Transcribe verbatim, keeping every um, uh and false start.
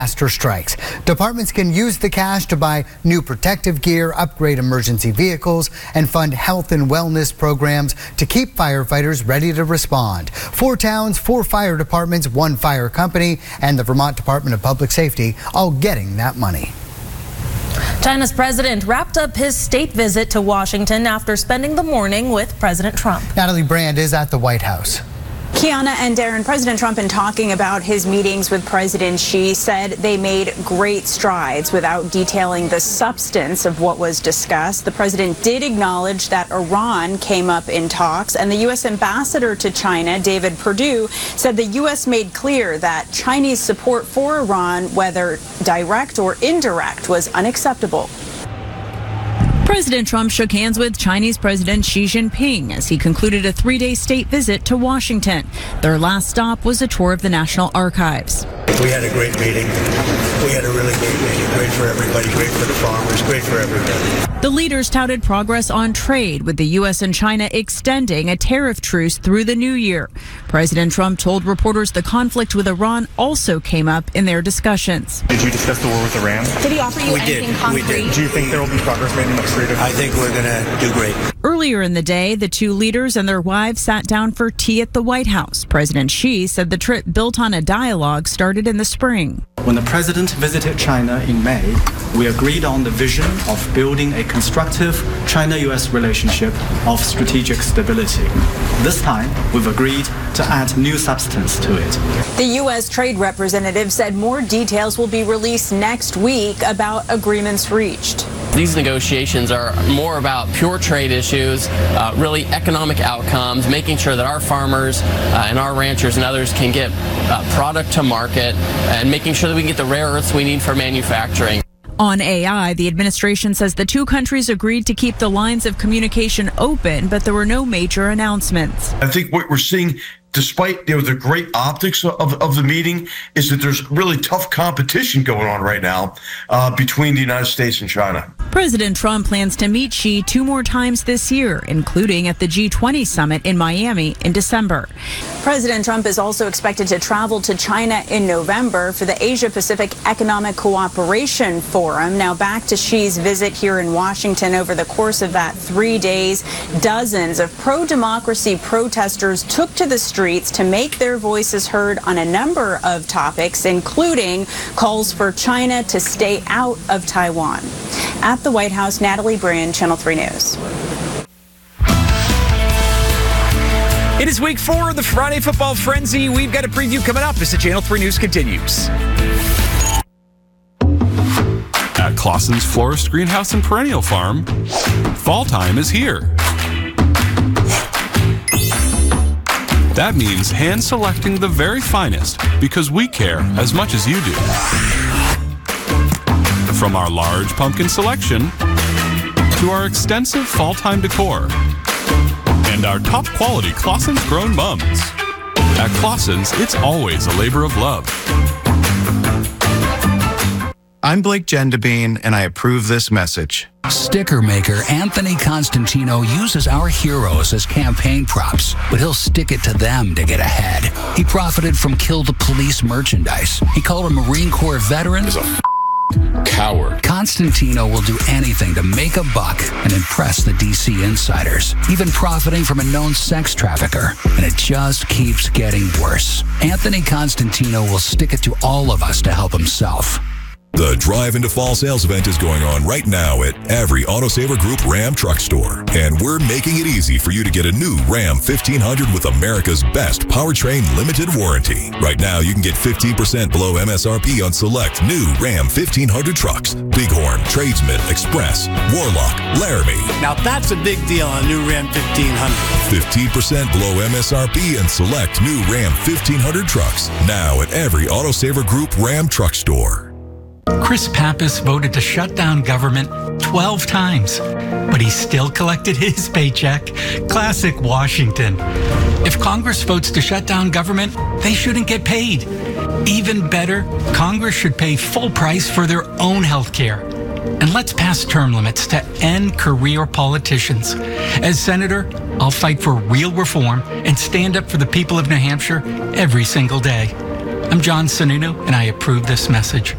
disaster strikes. Departments can use the cash to buy new protective gear, upgrade emergency vehicles, and fund health and wellness programs to keep firefighters ready to respond. Four towns, four fire departments, one fire company, and the Vermont Department of Public Safety all getting that money. China's president wrapped up his state visit to Washington after spending the morning with President Trump. Natalie Brand is at the White House. Kiana and Darren, President Trump, in talking about his meetings with President Xi, said they made great strides without detailing the substance of what was discussed. The president did acknowledge that Iran came up in talks, and the U S ambassador to China, David Perdue, said the U S made clear that Chinese support for Iran, whether direct or indirect, was unacceptable. President Trump shook hands with Chinese President Xi Jinping as he concluded a three-day state visit to Washington. Their last stop was a tour of the National Archives. We had a great meeting. We had a really great meeting. Great for everybody, great for the farmers, great for everybody. The leaders touted progress on trade, with the U S and China extending a tariff truce through the new year. President Trump told reporters the conflict with Iran also came up in their discussions. Did you discuss the war with Iran? Did he offer you we anything did. concrete? We did. Do you think there will be progress made in the street? I think we're going to do great. Earlier in the day, the two leaders and their wives sat down for tea at the White House. President Xi said the trip built on a dialogue started in the spring. When the president visited China in May, we agreed on the vision of building a constructive China-U S relationship of strategic stability. This time, we've agreed to add new substance to it. The U S trade representative said more details will be released next week about agreements reached. These negotiations are more about pure trade issues, uh, really economic outcomes, making sure that our farmers uh, and our ranchers and others can get uh, product to market, and making sure that we can get the rare earths we need for manufacturing. On A I, the administration says the two countries agreed to keep the lines of communication open, but there were no major announcements. I think what we're seeing, despite you know, the great optics of, of the meeting, is that there's really tough competition going on right now uh, between the United States and China. President Trump plans to meet Xi two more times this year, including at the G twenty summit in Miami in December. President Trump is also expected to travel to China in November for the Asia-Pacific Economic Cooperation Forum. Now back to Xi's visit here in Washington. Over the course of that three days, dozens of pro-democracy protesters took to the streets to make their voices heard on a number of topics, including calls for China to stay out of Taiwan. At the White House, Natalie Brand, Channel three News. It is week four of the Friday Football Frenzy. We've got a preview coming up as the Channel three News continues. At Clausen's Florist Greenhouse and Perennial Farm, fall time is here. That means hand-selecting the very finest, because we care as much as you do. From our large pumpkin selection to our extensive fall-time decor and our top-quality Clausen's grown mums. At Clausen's, it's always a labor of love. I'm Blake Gendabine, and I approve this message. Sticker maker Anthony Constantino uses our heroes as campaign props, but he'll stick it to them to get ahead. He profited from Kill the Police merchandise. He called a Marine Corps veteran Is a f- coward. Constantino will do anything to make a buck and impress the D C insiders, even profiting from a known sex trafficker. And it just keeps getting worse. Anthony Constantino will stick it to all of us to help himself. The Drive into Fall sales event is going on right now at every Autosaver Group Ram truck store. And we're making it easy for you to get a new Ram fifteen hundred with America's best powertrain limited warranty. Right now, you can get fifteen percent below M S R P on select new Ram fifteen hundred trucks. Bighorn, Tradesman, Express, Warlock, Laramie. Now that's a big deal on a new Ram fifteen hundred. fifteen percent below M S R P and select new Ram fifteen hundred trucks. Now at every Autosaver Group Ram truck store. Chris Pappas voted to shut down government twelve times, but he still collected his paycheck. Classic Washington. If Congress votes to shut down government, they shouldn't get paid. Even better, Congress should pay full price for their own health care. And let's pass term limits to end career politicians. As senator, I'll fight for real reform and stand up for the people of New Hampshire every single day. I'm John Sununu, and I approve this message.